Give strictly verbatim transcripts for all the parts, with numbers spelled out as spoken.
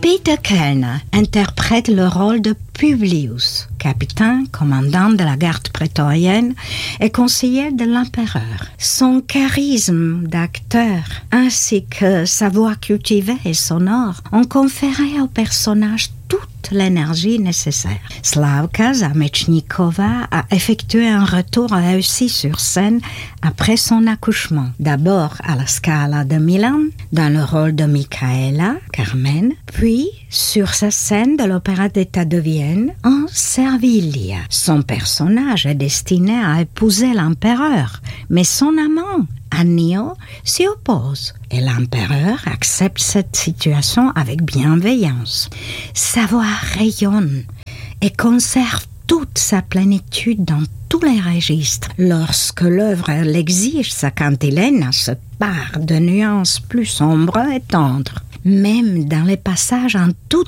Peter Kellner interprète le rôle de Publius, capitaine, commandant de la garde prétorienne et conseiller de l'empereur. Son charisme d'acteur ainsi que sa voix cultivée et sonore ont conféré au personnage toute l'énergie nécessaire. Slavka Zamechnikova a effectué un retour réussi sur scène après son accouchement. D'abord à la Scala de Milan, dans le rôle de Michaela, Carmen, puis sur sa scène de l'Opéra d'État de Vienne en Servilia. Son personnage est destiné à épouser l'empereur, mais son amant, Annio, s'y oppose et l'empereur accepte cette situation avec bienveillance. Sa voix rayonne et conserve toute sa plénitude dans tous les registres. Lorsque l'œuvre l'exige, sa cantilène se part de nuances plus sombres et tendres. Même dans les passages en tout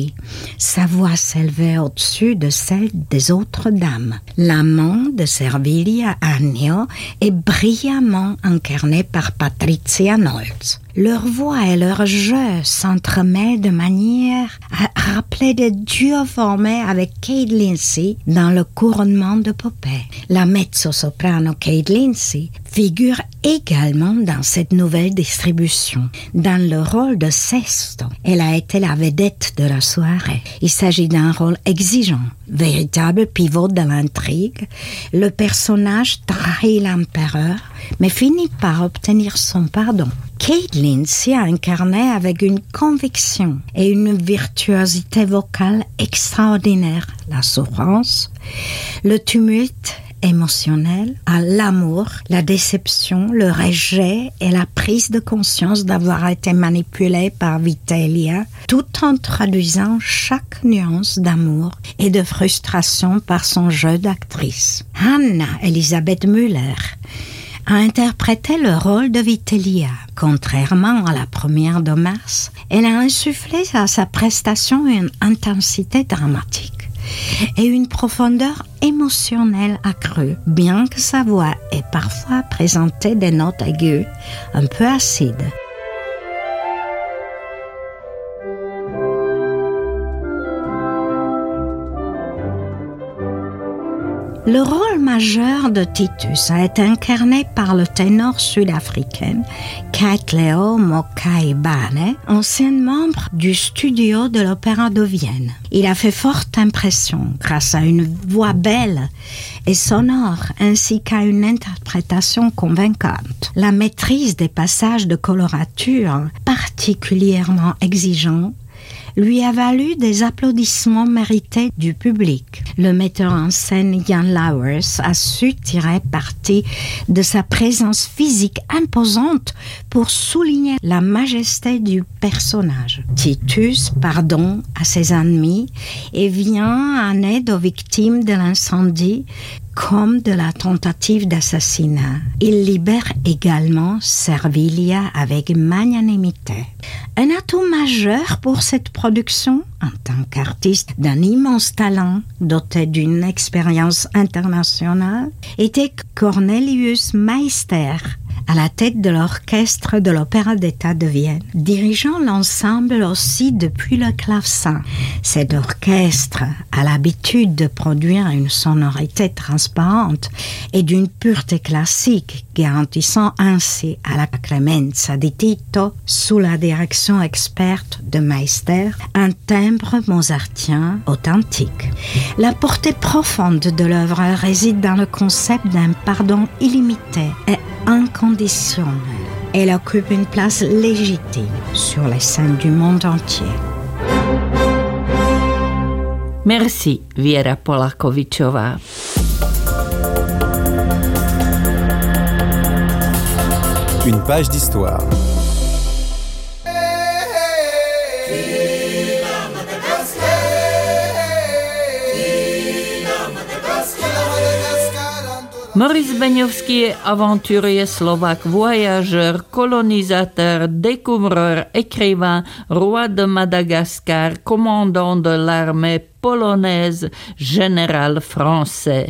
sa voix s'élevait au-dessus de celle des autres dames. L'amant de Servilia, Annio, est brillamment incarné par Patricia Nolz. Leur voix et leur jeu s'entremêlent de manière à rappeler des duos formés avec Kate Lindsay dans le couronnement de Popée. La mezzo-soprano Kate Lindsay figure également dans cette nouvelle distribution. Dans le rôle de Sesto, elle a été la vedette de la soirée. Il s'agit d'un rôle exigeant, véritable pivot de l'intrigue. Le personnage trahit l'empereur, mais finit par obtenir son pardon. Kate Lindsay a incarné avec une conviction et une virtuosité vocale extraordinaire la souffrance, le tumulte émotionnel, à l'amour, la déception, le rejet et la prise de conscience d'avoir été manipulée par Vitellia, tout en traduisant chaque nuance d'amour et de frustration par son jeu d'actrice. Anna Elisabeth Müller a interprété le rôle de Vitellia. Contrairement à la première de mars, elle a insufflé à sa prestation une intensité dramatique et une profondeur émotionnelle accrue, bien que sa voix ait parfois présenté des notes aiguës un peu acides. Le rôle majeur de Titus a été incarné par le ténor sud-africain Katleo Mokaibane, ancien membre du studio de l'Opéra de Vienne. Il a fait forte impression grâce à une voix belle et sonore ainsi qu'à une interprétation convaincante. La maîtrise des passages de colorature particulièrement exigeants lui a valu des applaudissements mérités du public. Le metteur en scène Jan Lauwers a su tirer parti de sa présence physique imposante pour souligner la majesté du personnage. Titus pardonne à ses ennemis et vient en aide aux victimes de l'incendie comme de la tentative d'assassinat. Il libère également Servilia avec magnanimité. Un atout majeur pour cette production, en tant qu'artiste d'un immense talent, doté d'une expérience internationale, était Cornelius Meister, à la tête de l'orchestre de l'Opéra d'État de Vienne, dirigeant l'ensemble aussi depuis le clavecin. Cet orchestre a l'habitude de produire une sonorité transparente et d'une pureté classique, garantissant ainsi à la Clemenza di Tito, sous la direction experte de Meister, un timbre mozartien authentique. La portée profonde de l'œuvre réside dans le concept d'un pardon illimité et inconditionnel. Elle occupe une place légitime sur les scènes du monde entier. Merci, Viera Polakovičová. Une page d'histoire. Maurice Beňovský est aventurier slovaque, voyageur, colonisateur, découvreur, écrivain, roi de Madagascar, commandant de l'armée polonaise, général français.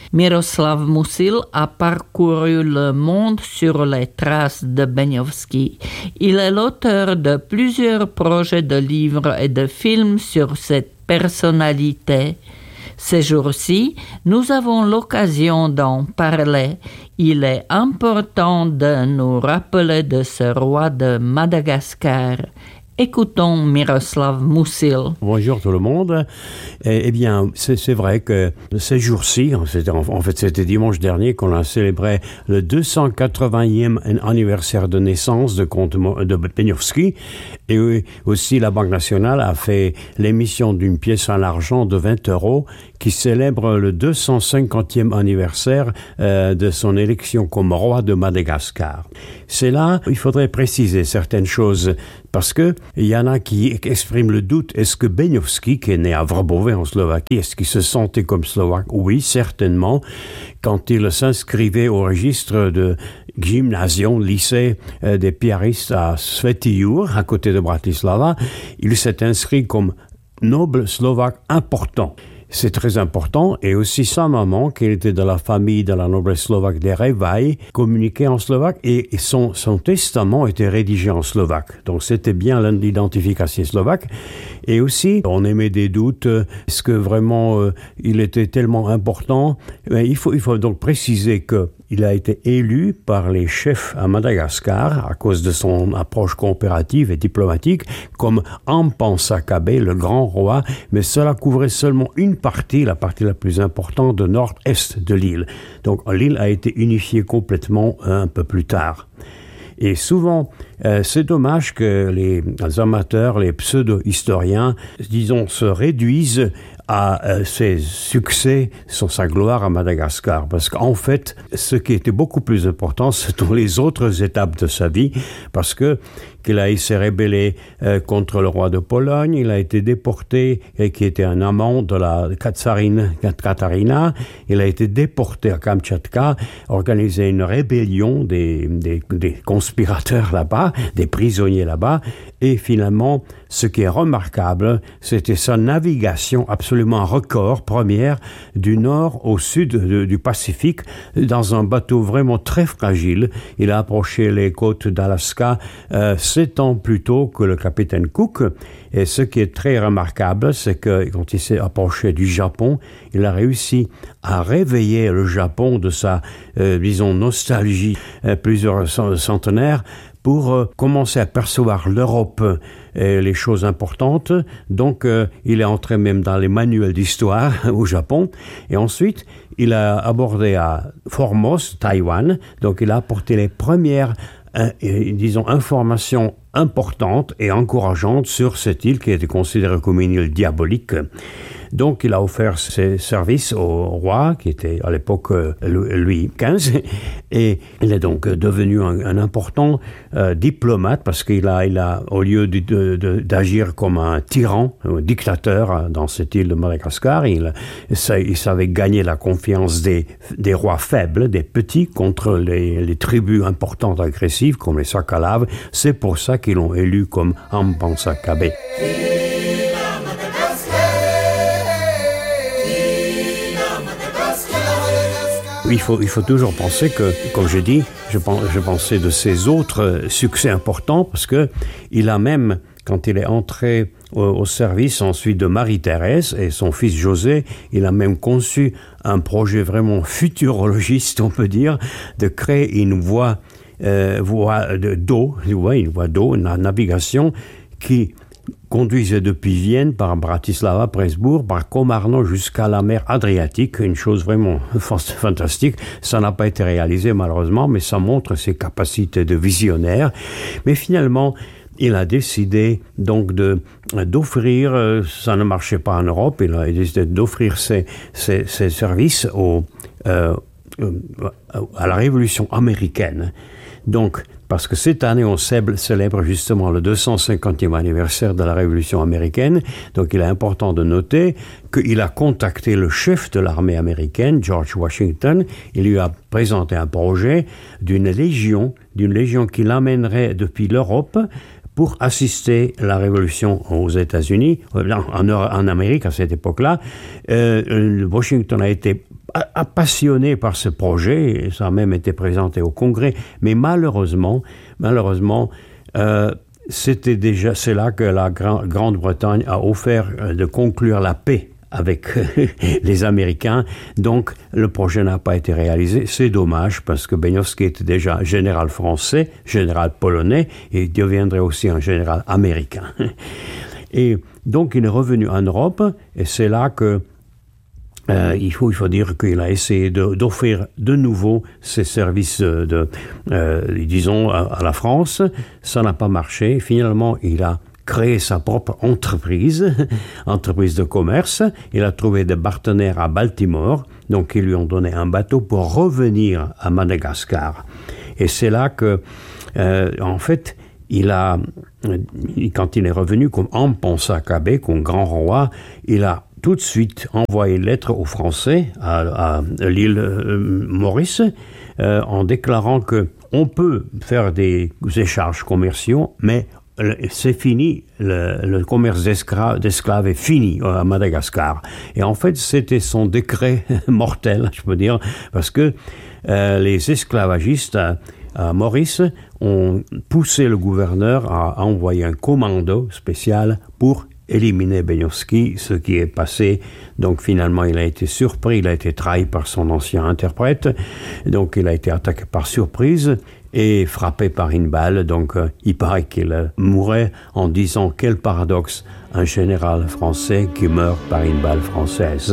Miroslav Musil a parcouru le monde sur les traces de Beňovský. Il est l'auteur de plusieurs projets de livres et de films sur cette personnalité. Ces jours-ci, nous avons l'occasion d'en parler. Il est important de nous rappeler de ce roi de Madagascar. Écoutons Miroslav Musil. Bonjour tout le monde. Eh, eh bien, c'est, c'est vrai que ces jours-ci, c'était, en fait c'était dimanche dernier qu'on a célébré le deux cent quatre-vingtième anniversaire de naissance de comte de Beňovský. Et aussi la Banque nationale a fait l'émission d'une pièce en argent de vingt euros qui célèbre le deux cent cinquantième anniversaire euh, de son élection comme roi de Madagascar. C'est là, il faudrait préciser certaines choses parce que il y en a qui expriment le doute. Est-ce que Beňovský, qui est né à Vrbové en Slovaquie, est-ce qu'il se sentait comme slovaque? Oui, certainement. Quand il s'inscrivait au registre de gymnasium, lycée euh, des piaristes à Svätý Jur, à côté de Bratislava, il s'est inscrit comme noble slovaque important. C'est très important, et aussi sa maman, qui était de la famille de la noblesse slovaque des Revaj, communiquait en slovaque, et son, son testament était rédigé en slovaque. Donc c'était bien l'identification slovaque. Et aussi, on émet des doutes, est-ce que vraiment euh, il était tellement important? Mais il faut, il faut donc préciser que il a été élu par les chefs à Madagascar, à cause de son approche coopérative et diplomatique, comme Ampansa Kabé, le grand roi, mais cela couvrait seulement une partie, la partie la plus importante de nord-est de l'île. Donc l'île a été unifiée complètement un peu plus tard. Et souvent, euh, c'est dommage que les amateurs, les pseudo-historiens, disons, se réduisent à euh, ses succès sur sa gloire à Madagascar. Parce qu'en fait, ce qui était beaucoup plus important, ce sont les autres étapes de sa vie, parce que qu'il a, il s'est rébellé euh, contre le roi de Pologne, il a été déporté, et qui était un amant de la Tsarine Katarina, il a été déporté à Kamtchatka, organisé une rébellion des, des, des conspirateurs là-bas, des prisonniers là-bas, et finalement, ce qui est remarquable, c'était sa navigation absolument record, première, du nord au sud de, du Pacifique, dans un bateau vraiment très fragile. Il a approché les côtes d'Alaska euh, sept ans plus tôt que le capitaine Cook. Et ce qui est très remarquable, c'est que quand il s'est approché du Japon, il a réussi à réveiller le Japon de sa, euh, disons, nostalgie euh, plusieurs centenaires, pour euh, commencer à percevoir l'Europe et les choses importantes. Donc, euh, il est entré même dans les manuels d'histoire au Japon. Et ensuite, il a abordé à Formose, Taïwan. Donc, il a apporté les premières, euh, disons, informations importantes et encourageantes sur cette île qui était considérée comme une île diabolique. Donc, il a offert ses services au roi, qui était à l'époque Louis quinze, et il est donc devenu un, un important euh, diplomate, parce qu'il a, il a, au lieu de, de, de, d'agir comme un tyran, un dictateur dans cette île de Madagascar, il, il savait gagner la confiance des, des rois faibles, des petits, contre les, les tribus importantes agressives, comme les Sakalaves. C'est pour ça qu'ils l'ont élu comme Ampansa Kabé. Il faut, il faut toujours penser que, comme je dis, je, pense, je pensais de ses autres succès importants, parce que il a même, quand il est entré au, au service ensuite de Marie-Thérèse et son fils José, il a même conçu un projet vraiment futurologiste, on peut dire, de créer une voie, euh, voie de, d'eau, ouais, une voie d'eau, une navigation qui conduisait depuis Vienne par Bratislava, Presbourg, par Komarno jusqu'à la mer Adriatique, une chose vraiment fantastique. Ça n'a pas été réalisé malheureusement, mais ça montre ses capacités de visionnaire. Mais finalement, il a décidé donc de, d'offrir, euh, ça ne marchait pas en Europe, il a décidé d'offrir ses, ses, ses services au, euh, à la Révolution américaine. Donc, parce que cette année, on célèbre justement le deux cent cinquantième anniversaire de la Révolution américaine. Donc, il est important de noter qu'il a contacté le chef de l'armée américaine, George Washington. Il lui a présenté un projet d'une légion, d'une légion qui l'amènerait depuis l'Europe pour assister à la révolution aux États-Unis, en, en Amérique à cette époque-là. Euh, Washington a été passionné par ce projet, ça a même été présenté au Congrès, mais malheureusement, malheureusement, euh, c'était déjà, c'est là que la Gra- Grande-Bretagne a offert de conclure la paix avec les Américains, donc le projet n'a pas été réalisé. C'est dommage parce que Beniowski était déjà général français, général polonais, et il deviendrait aussi un général américain. Et donc il est revenu en Europe, et c'est là que Euh, il, faut, il faut dire qu'il a essayé de, d'offrir de nouveau ses services, de, euh, disons, à, à la France. Ça n'a pas marché. Finalement, il a créé sa propre entreprise, entreprise de commerce. Il a trouvé des partenaires à Baltimore, donc ils lui ont donné un bateau pour revenir à Madagascar. Et c'est là que, euh, en fait, il a, quand il est revenu comme Amponsah Kabé, comme grand roi, il a tout de suite envoyé une lettre aux Français à, à l'île euh, Maurice euh, en déclarant que on peut faire des échanges commerciaux, mais le, c'est fini, le, le commerce d'esclaves, d'esclaves est fini à Madagascar. Et en fait, c'était son décret mortel, je peux dire, parce que euh, les esclavagistes à, à Maurice ont poussé le gouverneur à, à envoyer un commando spécial pour éliminer Beniowski, ce qui est passé. Donc finalement, il a été surpris, il a été trahi par son ancien interprète. Donc il a été attaqué par surprise et frappé par une balle. Donc euh, il paraît qu'il euh, mourait en disant quel paradoxe, un général français qui meurt par une balle française.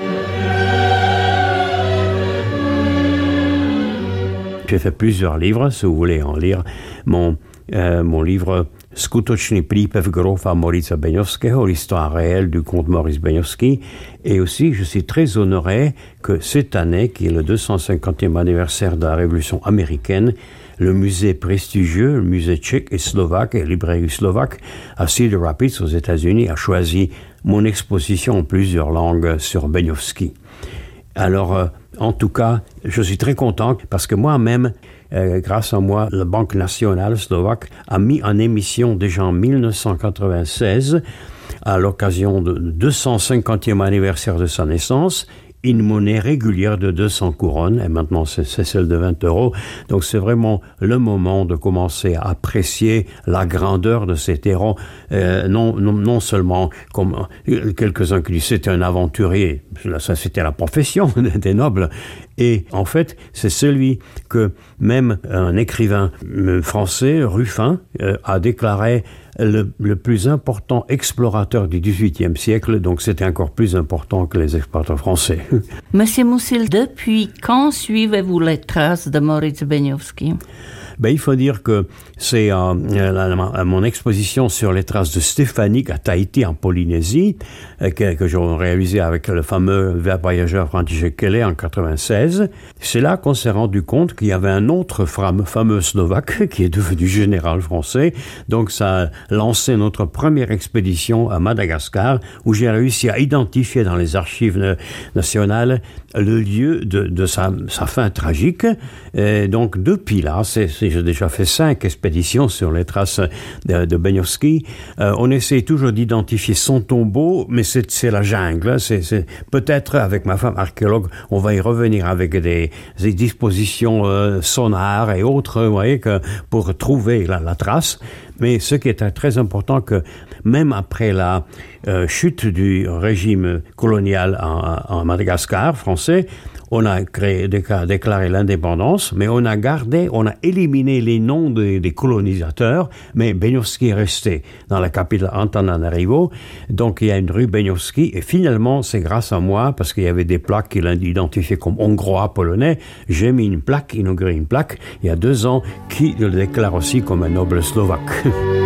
J'ai fait plusieurs livres, si vous voulez en lire. Mon, euh, mon livre Skutočný prípev grofa Moritza Beniowskiego, l'histoire réelle du comte Maurice Beniowski. Et aussi, je suis très honoré que cette année, qui est le deux cent cinquantième anniversaire de la Révolution américaine, le musée prestigieux, le musée tchèque et slovaque et librairie slovaque à Cedar Rapids aux États-Unis a choisi mon exposition en plusieurs langues sur Beniowski. Alors, euh, en tout cas, je suis très content parce que moi-même, euh, grâce à moi, la Banque nationale slovaque a mis en émission déjà en dix-neuf cent quatre-vingt-seize, à l'occasion du deux cent cinquantième anniversaire de sa naissance, une monnaie régulière de deux cents couronnes, et maintenant c'est, c'est celle de vingt euros. Donc c'est vraiment le moment de commencer à apprécier la grandeur de cet héros, euh, non, non, non seulement comme euh, quelques-uns qui disent c'était un aventurier, ça c'était la profession des nobles, et en fait c'est celui que même un écrivain français, Ruffin, euh, a déclaré Le, le plus important explorateur du dix-huitième siècle, donc c'était encore plus important que les explorateurs français. Monsieur Musil, depuis quand suivez-vous les traces de Moritz Beniowski? Ben, il faut dire que c'est euh, la, la, mon exposition sur les traces de Stéphanique à Tahiti, en Polynésie, euh, que, que j'ai réalisé avec le fameux voyageur František Kelly en quatre-vingt-seize. C'est là qu'on s'est rendu compte qu'il y avait un autre fameux, fameux Slovaque qui est devenu général français. Donc ça a lancé notre première expédition à Madagascar, où j'ai réussi à identifier dans les archives nationales le lieu de, de sa, sa fin tragique. Et donc depuis là, c'est, c'est, j'ai déjà fait cinq expéditions sur les traces de, de Beniowski. Euh, on essaie toujours d'identifier son tombeau, mais c'est, c'est la jungle. C'est, c'est, peut-être avec ma femme archéologue, on va y revenir avec des, des dispositions euh, sonars et autres, vous voyez, que pour trouver la, la trace. Mais ce qui est très important, que même après la euh, chute du régime colonial en, en Madagascar français, on a créé, déclaré l'indépendance, mais on a gardé, on a éliminé les noms des, des colonisateurs, mais Beniowski est resté dans la capitale Antananarivo, donc il y a une rue Beniowski, et finalement c'est grâce à moi, parce qu'il y avait des plaques qu'il a identifiées comme hongrois, polonais, j'ai mis une plaque, inauguré une plaque, il y a deux ans, qui le déclare aussi comme un noble slovaque.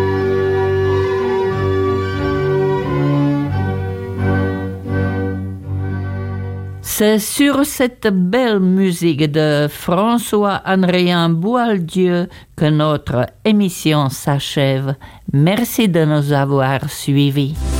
C'est sur cette belle musique de François-Andréen Boieldieu que notre émission s'achève. Merci de nous avoir suivis.